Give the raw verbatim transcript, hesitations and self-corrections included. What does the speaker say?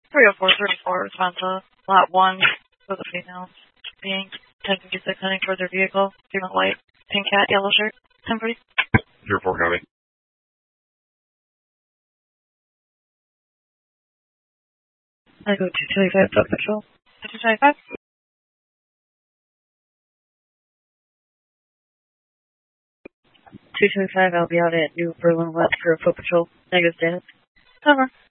three oh four thirty-four, response to lot one with a female being ten fifty-six heading towards their vehicle. Female white, pink hat, yellow shirt, ten forty. zero four, copy. I go to two twenty-five, Dog Patrol. two twenty-five. two twenty-five, I'll be out at New Berlin West for a foot patrol. Negative status. Cover.